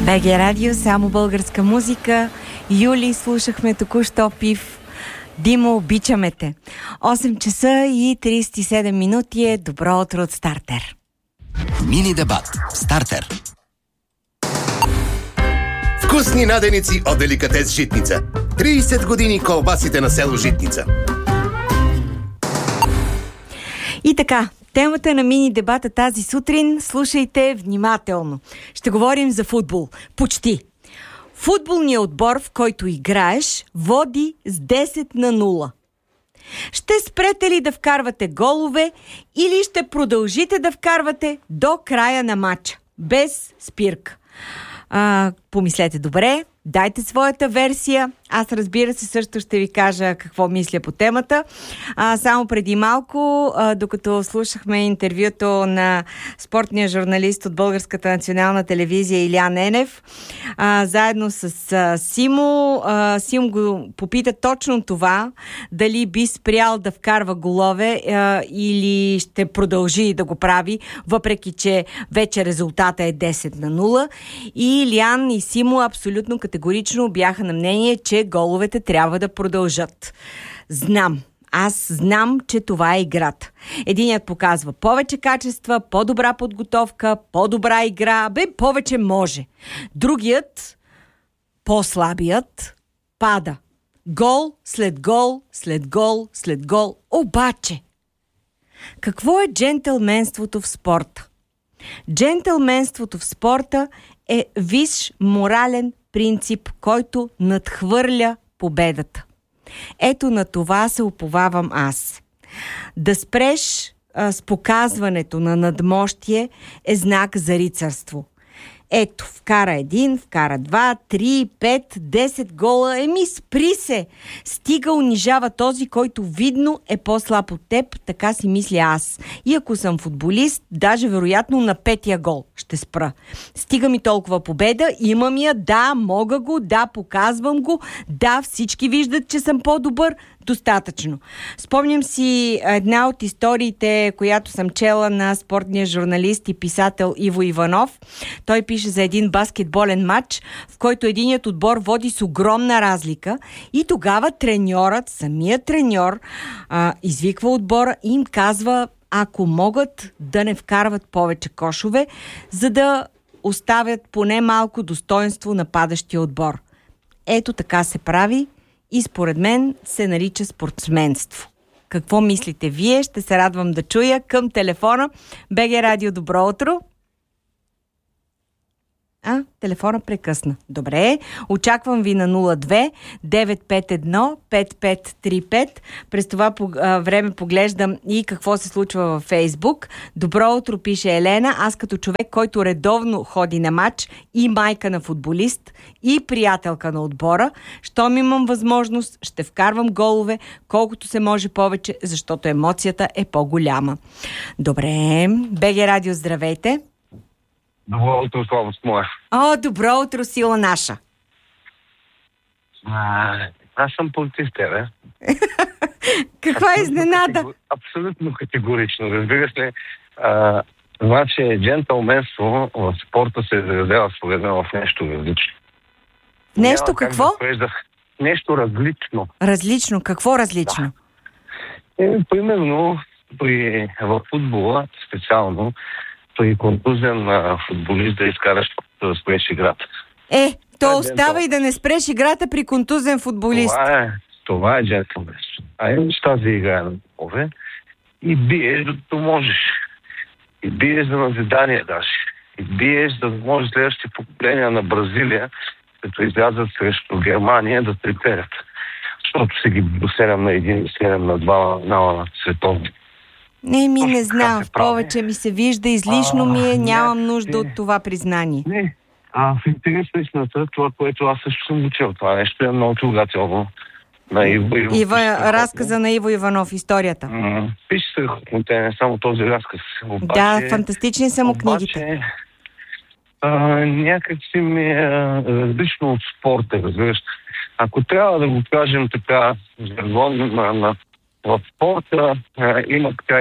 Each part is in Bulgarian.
БГ Радио, само българска музика. Юли, слушахме току-що Пив. Димо, обичаме те. 8 часа и 37 минути е добро утро от Стартер. Мини дебат. Стартер. Вкусни наденици от Деликатес Житница. 30 години колбасите на село Житница. И така, темата на мини дебата тази сутрин, слушайте внимателно. Ще говорим за футбол. Почти. Футболният отбор, в който играеш, води с 10-0. Ще спрете ли да вкарвате голове или ще продължите да вкарвате до края на матча? Без спирка. Помислете добре, дайте своята версия. Аз, разбира се, също ще ви кажа какво мисля по темата. Само преди малко, докато слушахме интервюто на спортния журналист от Българската национална телевизия Илиян Енев, заедно с Симо, Симо го попита точно това, дали би спрял да вкарва голове или ще продължи да го прави, въпреки че вече резултата е 10-0. И Илиян и Симо абсолютно категорично бяха на мнение, че головете трябва да продължат. Аз знам, че това е играта. Единият показва повече качества, по-добра подготовка, по-добра игра, повече може. Другият, по-слабият, пада. Гол след гол, след гол, след гол. Обаче, какво е джентълменството в спорта? Джентълменството в спорта е висш морален принцип, който надхвърля победата. Ето на това се уповавам аз. Да спреш с показването на надмощие е знак за рицарство. Ето, вкара 1, вкара 2, 3, 5, 10 гола. Спри се! Стига унижава този, който видно е по-слаб от теб, така си мисля аз. И ако съм футболист, даже вероятно на 5-я гол ще спра. Стига ми толкова победа, имам я, да, мога го, да, показвам го, да, всички виждат, че съм по-добър. Достатъчно. Спомням си една от историите, която съм чела на спортния журналист и писател Иво Иванов. Той пише за един баскетболен матч, в който единият отбор води с огромна разлика и тогава самият треньор, извиква отбора и им казва, ако могат да не вкарват повече кошове, за да оставят поне малко достоинство на падащия отбор. Ето така се прави. И според мен се нарича спортсменство. Какво мислите вие? Ще се радвам да чуя към телефона. БГ Радио, добро утро. Телефона прекъсна. Добре, очаквам ви на 02-951-5535. През това време поглеждам и какво се случва във Фейсбук. Добро утро, пише Елена. Аз като човек, който редовно ходи на матч и майка на футболист и приятелка на отбора, щом имам възможност, ще вкарвам голове колкото се може повече, защото емоцията е по-голяма. Добре, БГ Радио, здравейте. Добро утро, слабост моя. Добро утро, сила наша. Аз съм против тебе. Каква е изненада? Абсолютно категорично. Разбира се, това, че джентълменство в спорта се изразява според мен в нещо различно. Нещо какво? Нещо различно. Различно? Какво различно? Да. Примерно, в футбола специално, при контузен футболист да изкараш да спреш играта. То остава и да не спреш играта при контузен футболист. Това е джентълменство. Имаш тази игра на голове и биеш докато можеш. И биеш за назидание даже. И биеш да може следващите поколения на Бразилия, като излязат срещу Германия, да треперят. Защото си ги до 7 на 1, 7 на 2 на световни. Не знам. Повече ми се вижда, излишно ми е, нямам нужда от това признание. В интерес на истината, това, което аз също съм учил, това нещо е много трогателно. На Иво разказа на Иво Иванов, историята. Пише се не е само този разказ. Фантастични са му книгите. Някак си ми е различно от спорта, разбираш. Ако трябва да го кажем така, в спорта има така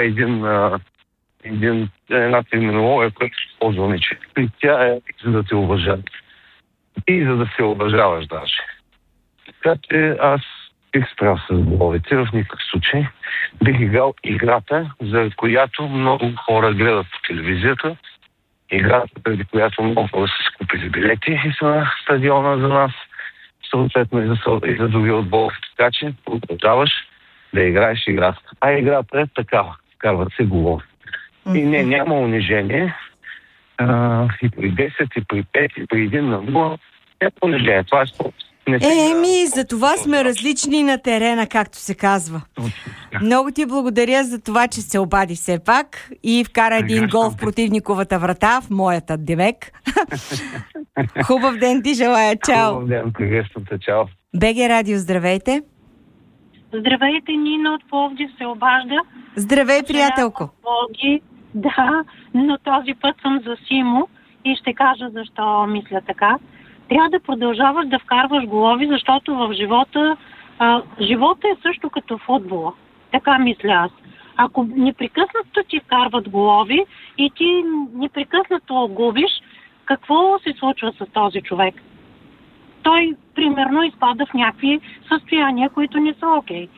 една терминология, която се ползва, че тя е за да те уважат. и за да се уважаваш даже. Така че аз бих спрял с головите, в никакъв случай. Бих играл играта, за която много хора гледат по телевизията. Играта, преди която много хора са си купили билети и са на стадиона за нас, съответно и за други отбори. Така че продължаваш да играеш играта. А играта е такава. Вкарват се голови. И няма унижение. И при 10, и при 5, и при 1 на 0. Няма унижение. Това е спорт. За това сме различни на терена, както се казва. Много ти благодаря за това, че се обади все пак и вкара един гол в противниковата врата, в моята Демек. Хубав ден ти желая, чао! Хубав ден, приветствам те, чао! БГ Радио, здравейте! Здравейте, Нина от Пловдив се обажда. Здравей, приятелко! Да, но този път съм за Симо и ще кажа защо мисля така. Трябва да продължаваш да вкарваш голови, защото в живота е също като футбола. Така мисля аз. Ако непрекъснато ти вкарват голови и ти непрекъснато губиш, какво се случва с този човек? Той, примерно, изпада в някакви състояния, които не са окей.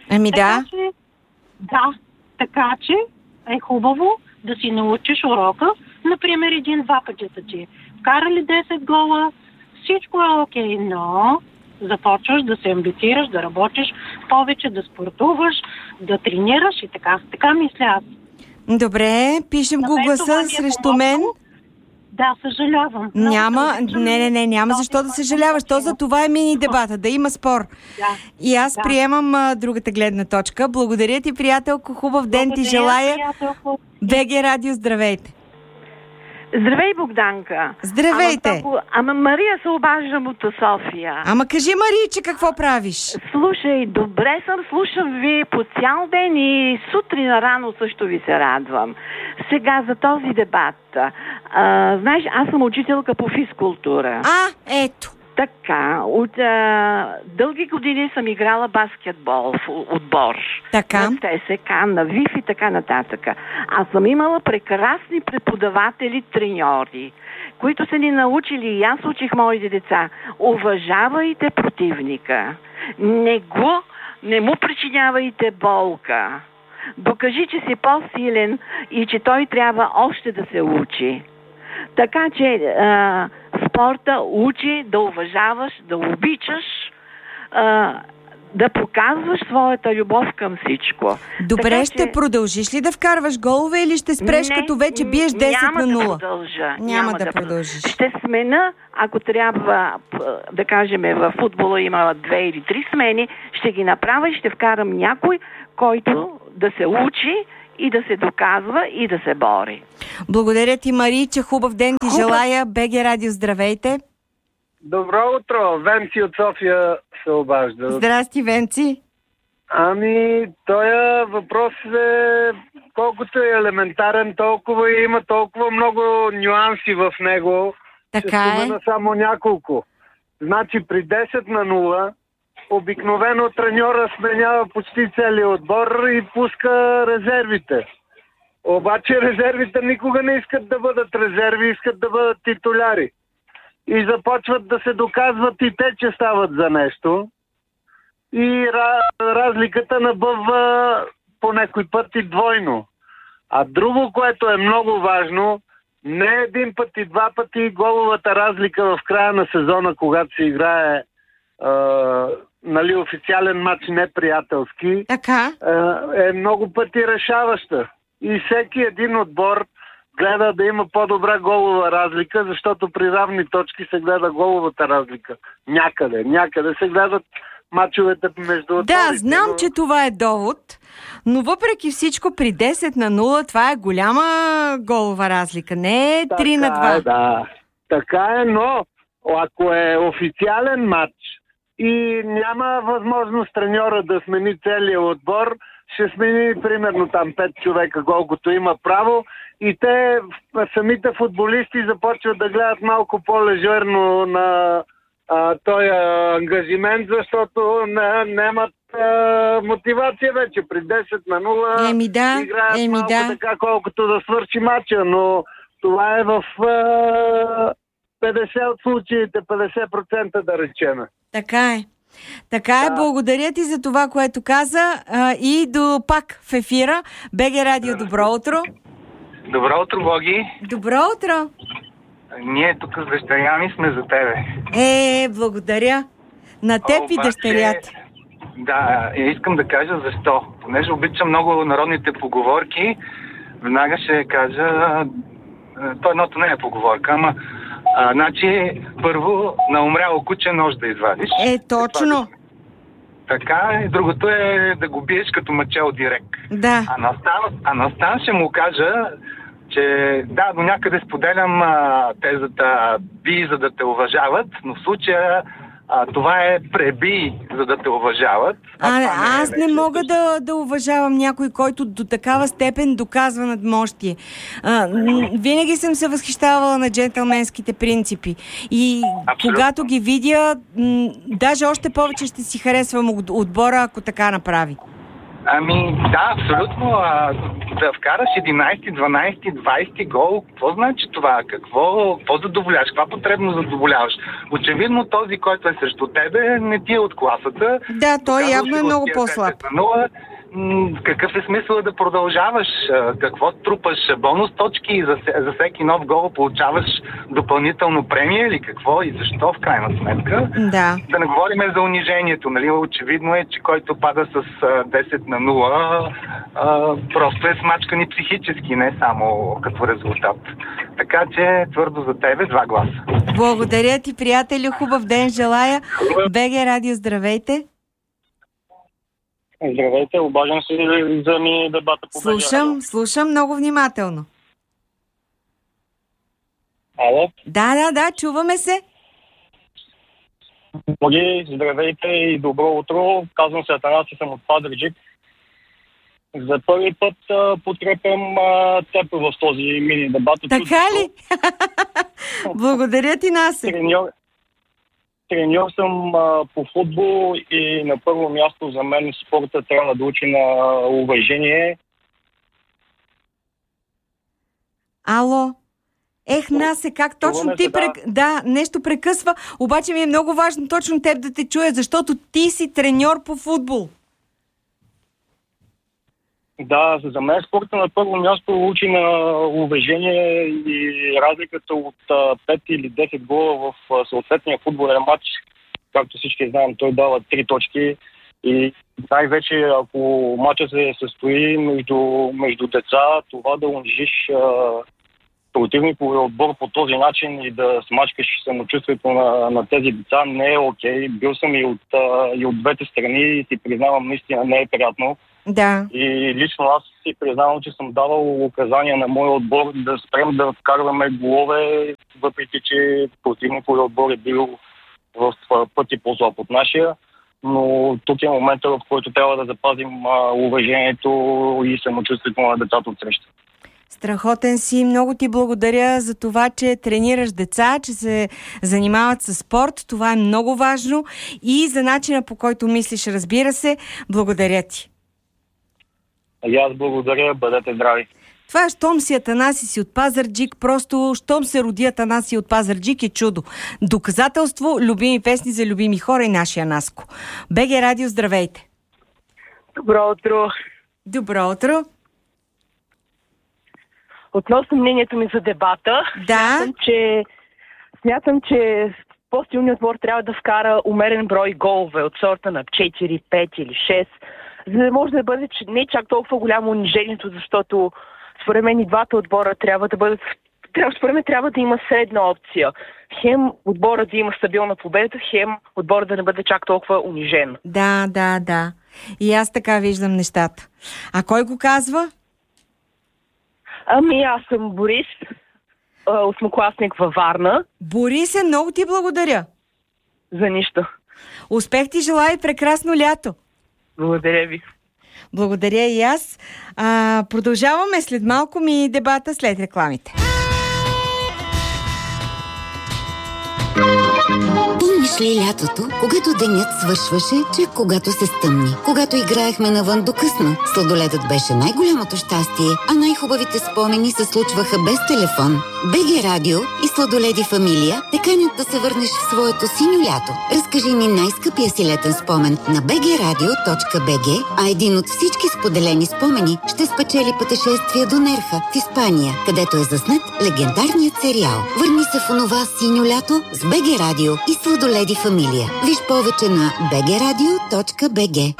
Така че е хубаво да си научиш урока. Например, 1-2 пъти са ти вкарали 10 гола, всичко е окей, но започваш да се амбицираш, да работиш повече, да спортуваш, да тренираш и така. Така мисля аз. Добре, пишем го гласа срещу мен. Да, съжалявам. Няма защо да съжаляваш. То за това е мини дебата, да има спор. И аз приемам другата гледна точка. Благодаря ти, приятелко, хубав ден ти желая. БГ Радио, здравейте. Здравей, Богданка. Здравейте. Ама Мария се обаждам от София. Ама кажи, Марийче, какво правиш? Слушай, добре съм, слушам ви по цял ден и сутрин рано също ви се радвам. Сега за този дебат. Знаеш, аз съм учителка по физкултура. Ето. Така, от дълги години съм играла баскетбол в отбор. Така. На ТСК, на ВИФ и така нататък. Аз съм имала прекрасни преподаватели, треньори, които са ни научили, и аз учих моите деца: уважавайте противника. Не му причинявайте болка. Докажи, че си по-силен и че той трябва още да се учи. Така че спорта учи да уважаваш, да обичаш, да показваш своята любов към всичко. Добре, така, ще продължиш ли да вкарваш голове или ще спреш, като вече биеш 10 на 0? Няма да продължиш. Ще смена, ако трябва, да кажем, в футбола има 2 или 3 смени, ще ги направя и ще вкарам някой, който да се учи и да се доказва и да се бори. Благодаря ти, Марийче. Хубав ден ти желая. БГ Радио, здравейте. Добро утро. Венци от София се обажда. Здрасти, Венци. Тоя въпрос е колкото е елементарен, толкова и има толкова много нюанси в него. Така ще спомена само няколко. Значи при 10 на 0 обикновено треньора сменява почти целия отбор и пуска резервите. Обаче резервите никога не искат да бъдат резерви, искат да бъдат титуляри. И започват да се доказват и те, че стават за нещо. И разликата набъвва по някой път и двойно. А друго, което е много важно, не един път и 2 пъти головата разлика в края на сезона, когато се играе официален матч, не приятелски, е много пъти решаваща. И всеки един отбор гледа да има по-добра голова разлика, защото при равни точки се гледа головата разлика. Някъде се гледат мачовете между отборите. Да, знам, че това е довод, но въпреки всичко при 10 на 0 това е голяма голова разлика, не е 3 на 2. Да, така е, но ако е официален матч и няма възможност треньора да смени целия отбор, ще смени примерно там 5 човека, колкото има право, и те, самите футболисти, започват да гледат малко по-лежерно на този ангажимент, защото нямат мотивация вече. При 10 на 0 играят малко така, колкото да свърши матча, но това е в 50 от случаите, 50% да речем. Така е. Така е, благодаря ти за това, което каза и до пак в ефира. БГ Радио, добро утро. Добро утро, Боги. Добро утро. Ние тук с дъщеря ми сме за тебе. Благодаря. На теб и дъщерята. Да, искам да кажа защо. Понеже обичам много народните поговорки, веднага ще кажа, то едното не е поговорка, ама значи първо на умряло куче нож да извадиш. Точно. Така, и другото е да го биеш като мъчел директ. Да. А на Стан ще му кажа, че да, до някъде споделям тезата би, за да те уважават, но в случая това е преби, за да те уважават. Аз не мога да уважавам някой, който до такава степен доказва надмощие. Винаги съм се възхищавала на джентълменските принципи. И когато ги видя, даже още повече ще си харесвам отбора, ако така направи. Да, абсолютно. Да вкараш 11, 12, 20 гол, какво значи това? Какво задоволяваш? Каква потребност задоволяваш? Очевидно този, който е срещу тебе, не ти е от класата. Да, той явно е много по-слаб. Какъв е смисъл да продължаваш? Какво трупаш? Бонус точки за всеки нов гол получаваш допълнително премия или какво и защо в крайна сметка? Да. Да не говорим за унижението. Нали? Очевидно е, че който пада с 10-0 просто е смачкан и психически, не само като резултат. Така че твърдо за тебе 2 гласа. Благодаря ти, приятелю. Хубав ден желая. БГ Радио, здравейте. Здравейте, обаждам се за ми дебата по Слушам много внимателно. Ало? Да, чуваме се. Боги, здравейте и добро утро. Казвам се Атанаси, съм от Пазарджик. За първи път подкрепям теб в този мини дебат. Така ли? Благодаря ти, Насе. Треньор съм по футбол и на първо място за мен спорта трябва да учи на уважение. Ало? Насе, как точно ти... Да, нещо прекъсва, обаче ми е много важно точно теб да те чуя, защото ти си треньор по футбол. Да, за мен спорта на първо място учи на уважение и разликата от 5 или 10 гола в съответния футболен матч, както всички знаем, той дава 3 точки и най-вече ако матчът се състои между деца, това да унижиш противниковия отбор по този начин и да смачкаш самочувствието на тези деца не е окей. Бил съм и от двете страни и си признавам, наистина не е приятно. Да. И лично аз си признавам, че съм давал указания на моя отбор да спрем да вкарваме голове, въпреки че противниковия отбор е бил в пъти по-слаб от нашия. Но тук е момента, в който трябва да запазим уважението и самочувствието на децата от среща. Страхотен си. Много ти благодаря за това, че тренираш деца, че се занимават с спорт. Това е много важно. И за начина, по който мислиш, разбира се. Благодаря ти. И аз благодаря. Бъдете здрави. Това е щом си Атанаси си от Пазарджик. Просто щом се роди Атанаси от Пазарджик е чудо. Доказателство, любими песни за любими хора и нашия Наско. БГ Радио, здравейте. Добро утро. Добро утро. Относно мнението ми за дебата, смятам, че по-силният отбор трябва да вкара умерен брой голове от сорта на 4, 5 или 6, за да може да бъде не чак толкова голямо унижението, защото според мен и двата отбора трябва да има средна опция. Хем отбора да има стабилна победа, хем отбора да не бъде чак толкова унижен. Да. И аз така виждам нещата. А кой го казва? Аз съм Борис, осмокласник във Варна. Борисе, много ти благодаря. За нищо. Успех ти желая и прекрасно лято. Благодаря ви. Благодаря и аз. Продължаваме след малко ми дебата след рекламите. Имаш Помниш ли лятото, когато денят свършваше, че когато се стъмни? Когато играехме навън до късно, сладоледът беше най-голямото щастие, а най-хубавите спомени се случваха без телефон. БГ Радио и Сладоледи Фамилия те канят да се върнеш в своето синьо лято. Разкажи ни най-скъпия си летен спомен на bgradio.bg, а един от всички споделени спомени ще спечели пътешествие до Нерха в Испания, където е заснет легендарният сериал. Върни се в онова синьо лято с БГ Радио и Сладоледи Фамилия. Виж повече на bgradio.bg.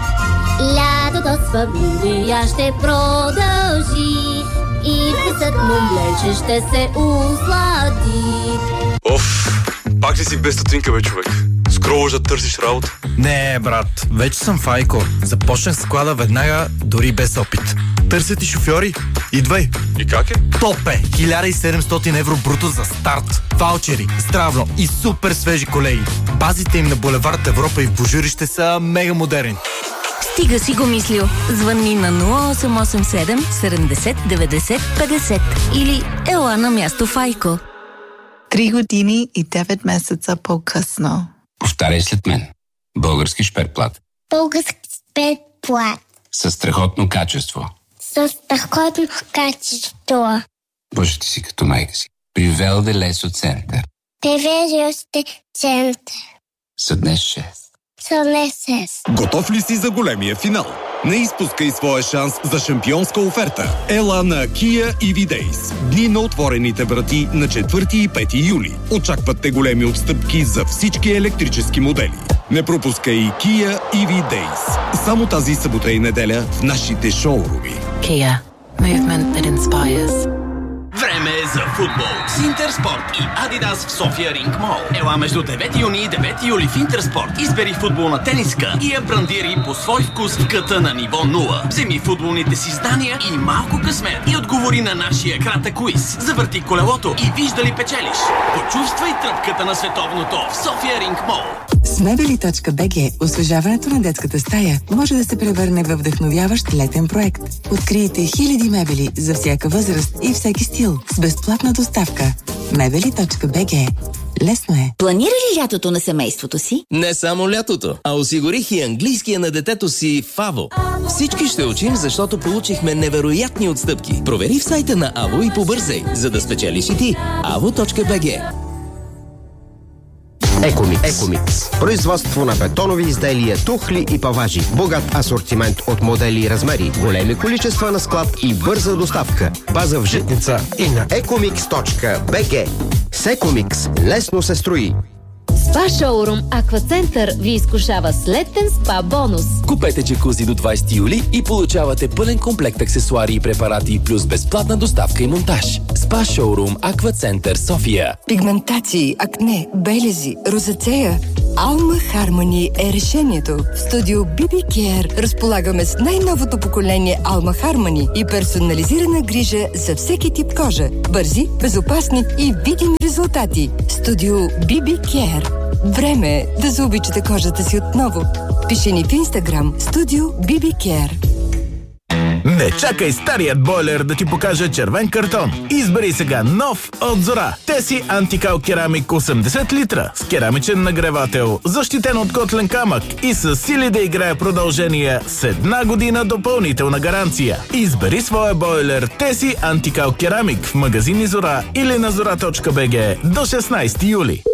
Лятото с фамилия ще продължи и вкусът му млече ще се услади. Оф, пак ли си без стотинка, бе, човек? Скролваш да търсиш работа? Не, брат, вече съм в Айко. Започнах склада веднага, дори без опит. Търсят и шофьори. Идвай. И как е? Топ е! 1700 евро бруто за старт. Ваучери, здравно и супер свежи колеги. Базите им на булевард Европа и в Божурище са мега модерни. Стига си го мислил. Звънни на 0887 70 90 50 или ела на място в Айко. 3 години и 9 месеца по-късно. Повтаряй след мен. Български шперплат. Български шперплат. Със страхотно качество. Със страхотно качество. Боже, ти си като майка си. При Велде Лесо Център. Лесо Център. Съднес 6. Съднес 6. Готов ли си за големия финал? Не изпускай своя шанс за шампионска оферта. Ела на Kia EV Days. Дни на отворените врати на 4 и 5 юли. Очакват те големи отстъпки за всички електрически модели. Не пропускай и Kia EV Days. Само тази събота и неделя в нашите шоуруми. Kia. Movement that inspires. Време е за футбол с Интерспорт и Адидас в София Ринг Мол. Ела между 9 юни и 9 юли в Интерспорт. Избери футболна тениска и я брандири по свой вкус в къта на ниво 0. Вземи футболните си знания и малко късмет и отговори на нашия кратък квиз. Завърти колелото и виж дали печелиш. Почувствай тръпката на световното в София Ринг Мол. С Мебели.bg освежаването на детската стая може да се превърне във вдъхновяващ летен проект. Открийте хиляди мебели за всяка възраст и всеки стил с безплатна доставка. Мебели.bg. Лесно е. Планира ли лятото на семейството си? Не само лятото, а осигурих и английския на детето си в АВО. Всички ще учим, защото получихме невероятни отстъпки. Провери в сайта на АВО и побързай, за да спечелиш и ти. avo.bg. Екомикс. Производство на бетонови изделия, тухли и паважи. Богат асортимент от модели и размери. Големи количества на склад и бърза доставка. База в Житница и на ecomix.bg. С Екомикс лесно се строи. Спа шоурум Аквацентър ви изкушава с летен спа бонус. Купете джакузи до 20 юли и получавате пълен комплект аксесуари и препарати плюс безплатна доставка и монтаж. Спа шоурум Аквацентър София. Пигментации, акне, белези, розацея. Alma Harmony е решението. В студио BB Care разполагаме с най-новото поколение Alma Harmony и персонализирана грижа за всеки тип кожа. Бързи, безопасни и видими резултати. Студио BB Care. Време е да заобичате кожата си отново. Пиши ни в Инстаграм Студио BB Care. Не чакай старият бойлер да ти покаже червен картон. Избери сега нов от Зора. Теси антикал керамик 80 литра с керамичен нагревател, защитен от котлен камък и с сили да играе продължение с 1 година допълнителна гаранция. Избери своя бойлер Теси антикал керамик в магазини Зора или на zora.bg до 16 юли.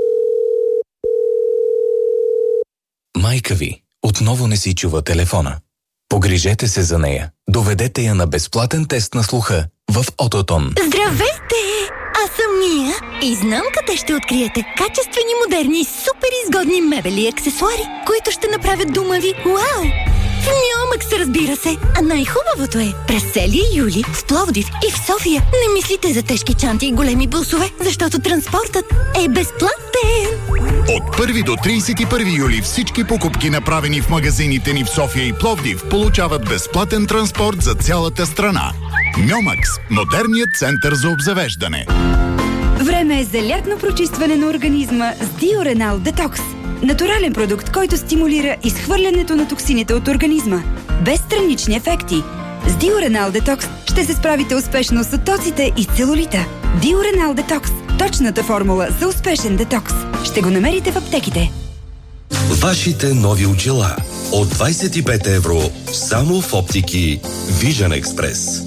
Майка ви отново не си чува телефона. Погрижете се за нея. Доведете я на безплатен тест на слуха в Ототон. Здравейте! Аз съм Мия и знам къде ще откриете качествени, модерни и супер изгодни мебели и аксесуари, които ще направят дома ви вау! В Мьомъкс, разбира се. А най-хубавото е, през целия юли в Пловдив и в София не мислите за тежки чанти и големи бусове, защото транспортът е безплатен. От 1 до 31 юли всички покупки, направени в магазините ни в София и Пловдив, получават безплатен транспорт за цялата страна. Мьомъкс – модерният център за обзавеждане. Време е за лятно прочистване на организма с Диоренал Детокс. Натурален продукт, който стимулира изхвърлянето на токсините от организма. Без странични ефекти. С Диоренал Детокс ще се справите успешно с оттоците и целулита. Диоренал Детокс – точната формула за успешен детокс. Ще го намерите в аптеките. Вашите нови очила от 25 евро само в оптики Vision Express.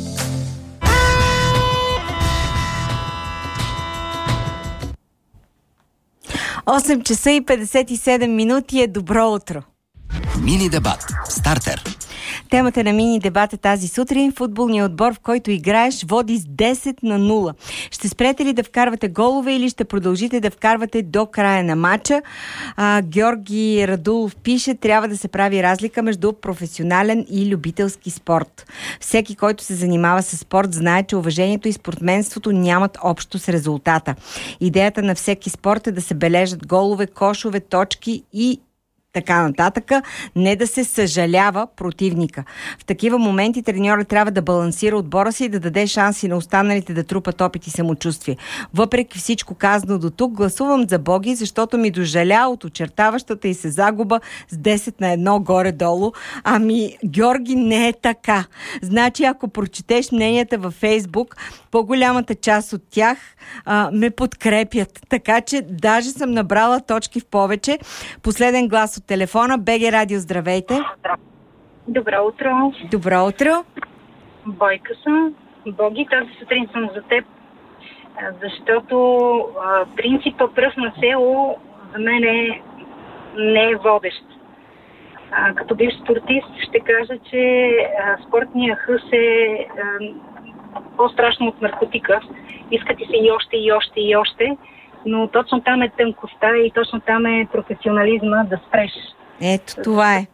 Осем часа и 57 минути е добро утро. Мини дебат. Стартер. Темата на мини дебата тази сутрин: футболният отбор, в който играеш, води с 10-0. Ще спрете ли да вкарвате голове или ще продължите да вкарвате до края на матча? Георги Радулов пише: трябва да се прави разлика между професионален и любителски спорт. Всеки, който се занимава с спорт, знае, че уважението и спортменството нямат общо с резултата. Идеята на всеки спорт е да се бележат голове, кошове, точки и така нататък, не да се съжалява противника. В такива моменти треньорът трябва да балансира отбора си и да даде шанси на останалите да трупат опит и самочувствие. Въпреки всичко казано до тук, гласувам за Боги, защото ми дожаля от очертаващата и се загуба с 10-1 горе-долу. Ами, Георги, не е така. Значи, ако прочетеш мненията във Фейсбук, по-голямата част от тях ме подкрепят. Така че даже съм набрала точки в повече. Последен глас от телефона. БГ Радио, здравейте. Добро утро. Добро утро. Бойка съм. Боги, тази сутрин съм за теб, защото принципа пръв на село за мен не е водещ. Като бивш спортист ще кажа, че спортния хъс е по-страшно от наркотика. Искате се и още, и още, и още, но точно там е тънкостта и точно там е професионализма да спреш. Ето, това е.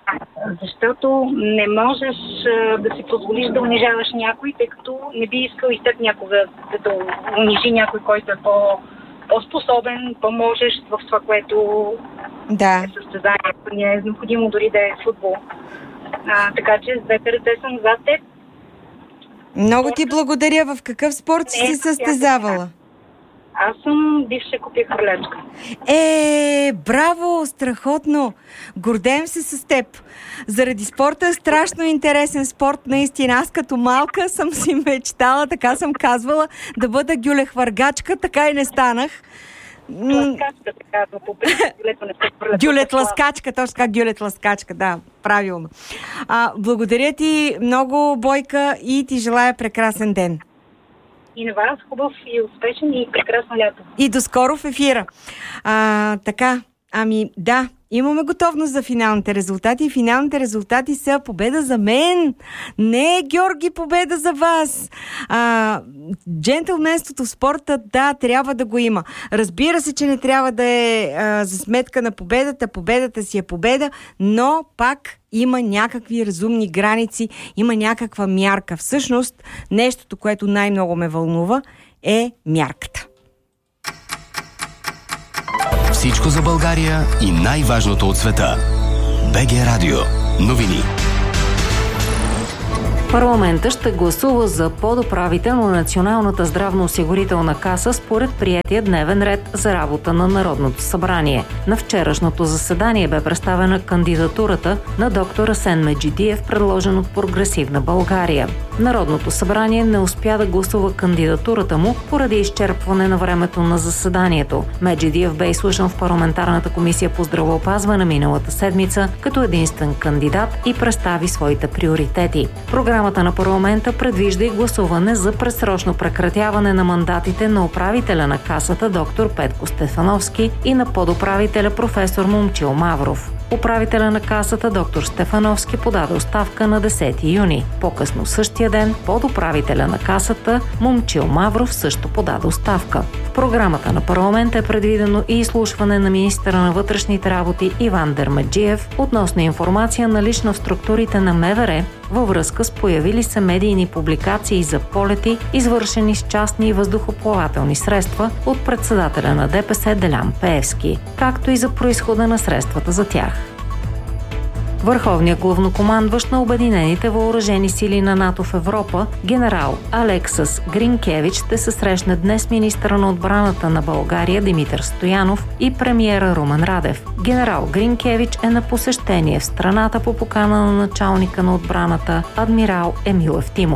Защото не можеш да си позволиш да унижаваш някой, тъй като не би искал и теб някога да унижи някой, който е по-способен, по-можещ в това, което е състезанието. Не е необходимо дори да е футбол. Така че с двете ръце съм за теб. Много ти благодаря. В какъв спорт си се състезавала? Аз съм бивша купя хвърлячка. Браво! Страхотно! Гордеем се с теб. Заради спорта е страшно интересен спорт. Наистина, аз като малка съм си мечтала, така съм казвала, да бъда гюлехвъргачка, така и не станах. Ласкачка, така, Гюлет-ласкачка, точно така, гюлет-ласкачка, да, правилно. Благодаря ти много, Бойка, и ти желая прекрасен ден. И на вас хубав и успешен и прекрасно лято. И до скоро в ефира. Така, да, имаме готовност за финалните резултати. И финалните резултати са победа за мен. Не, Георги, победа за вас. Джентълменството в спорта, да, трябва да го има. Разбира се, че не трябва да е за сметка на победата. Победата си е победа, но пак има някакви разумни граници, има някаква мярка. Всъщност, нещото, което най-много ме вълнува, е мярката. Всичко за България и най-важното от света. БГ Радио. Новини. Парламентът ще гласува за подуправител на Националната здравноосигурителна каса според приетия дневен ред за работа на Народното събрание. На вчерашното заседание бе представена кандидатурата на доктор Асен Меджидиев, предложен от Прогресивна България. Народното събрание не успя да гласува кандидатурата му поради изчерпване на времето на заседанието. Меджидиев бе изслушан в парламентарната комисия по здравеопазване миналата седмица като единствен кандидат и представи своите приоритети. Програмата на парламента предвижда и гласуване за предсрочно прекратяване на мандатите на управителя на касата доктор Петко Стефановски и на подуправителя професор Момчил Мавров. Управителя на касата доктор Стефановски подаде оставка на 10 юни. По-късно същия ден подуправителя на касата Момчил Мавров също подаде оставка. В програмата на парламента е предвидено и изслушване на министъра на вътрешните работи Иван Дермаджиев относно информация налична в структурите на МВР във връзка с появили се медийни публикации за полети, извършени с частни въздухоплавателни средства от председателя на ДПС Делян Пеевски, както и за произхода на средствата за тях. Върховният главнокомандващ на Обединените въоръжени сили на НАТО в Европа, генерал Алексас Гринкевич, ще се срещне днес с министъра на отбраната на България Димитър Стоянов и премиера Румен Радев. Генерал Гринкевич е на посещение в страната по покана на началника на отбраната адмирал Емил Евтимов.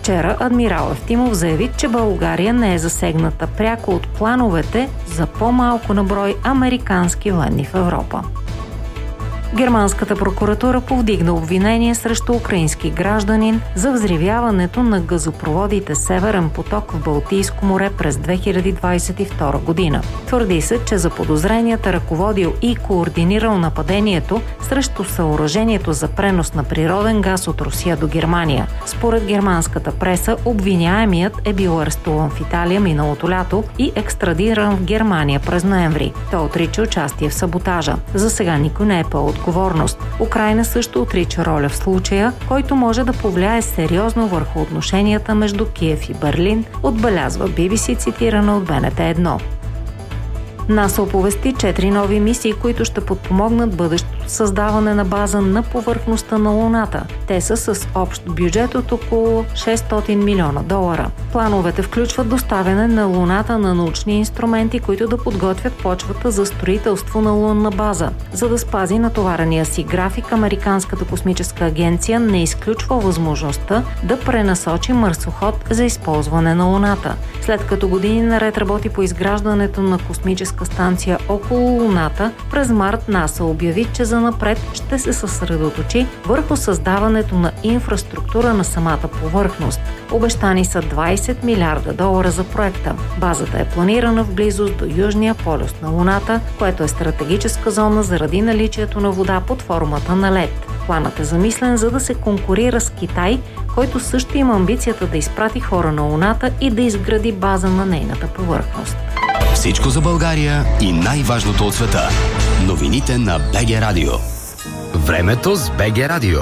Вчера адмирал Евтимов заяви, че България не е засегната пряко от плановете за по-малко на брой американски военни в Европа. Германската прокуратура повдигна обвинение срещу украински гражданин за взривяването на газопроводите Северен поток в Балтийско море през 2022 година. Твърди се, че заподозреният е ръководил и координирал нападението срещу съоръжението за пренос на природен газ от Русия до Германия. Според германската преса, обвиняемият е бил арестуван в Италия миналото лято и екстрадиран в Германия през ноември. Той отрича участие в саботажа. За сега никой не е поел отговорност. Украйна също отрича роля в случая, който може да повлияе сериозно върху отношенията между Киев и Берлин, отбелязва BBC, цитирана от БНТ1. НАСА оповести 4 нови мисии, които ще подпомогнат бъдещото създаване на база на повърхността на Луната. Те са с общ бюджет от около $600 милиона. Плановете включват доставяне на Луната на научни инструменти, които да подготвят почвата за строителство на лунна база. За да спази натоварения си график, Американската космическа агенция не изключва възможността да пренасочи марсоход за използване на Луната. След като години наред работи по изграждането на космическа станция около Луната, през март НАСА обяви, че занапред ще се съсредоточи върху създаването на инфраструктура на самата повърхност. Обещани са $20 милиарда за проекта. Базата е планирана в близост до Южния полюс на Луната, което е стратегическа зона заради наличието на вода под формата на лед. Планът е замислен, за да се конкурира с Китай, който също има амбицията да изпрати хора на Луната и да изгради база на нейната повърхност. Всичко за България и най-важното от света. Новините на БГ Радио. Времето с БГ Радио.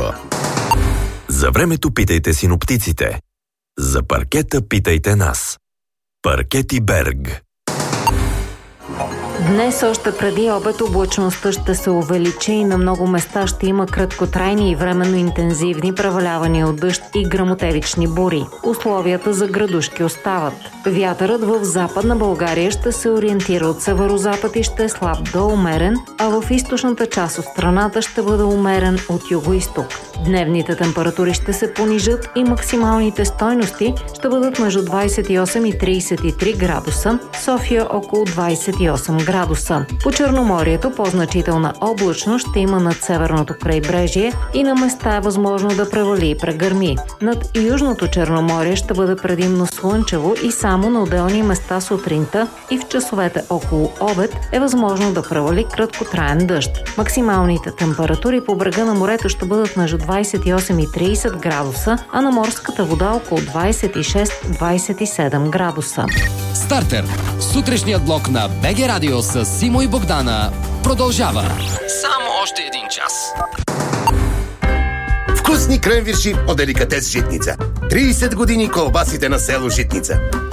За времето питайте синоптиците. За паркета питайте нас. Паркети Берг. Днес още преди обед облачността ще се увеличи и на много места ще има краткотрайни и временно интензивни превалявания от дъжд и гръмотевични бури. Условията за градушки остават. Вятърът в Западна България ще се ориентира от северозапад и ще е слаб до умерен, а в източната част от страната ще бъде умерен от югоизток. Дневните температури ще се понижат и максималните стойности ще бъдат между 28 и 33 градуса, София около 28 градуса. По Черноморието по-значителна облачност ще има над северното крайбрежие и на места е възможно да превали и прегърми. Над Южното Черноморие ще бъде предимно слънчево и само на отделни места сутринта и в часовете около обед е възможно да превали краткотраен дъжд. Максималните температури по брега на морето ще бъдат между 28 и 30 градуса, а на морската вода около 26-27 градуса. Стартер. Сутрешният блок на БГ Радио с Симо и Богдана продължава. Само още един час. Вкусни кренвирши от деликатес Житница. 30 години колбасите на село Житница.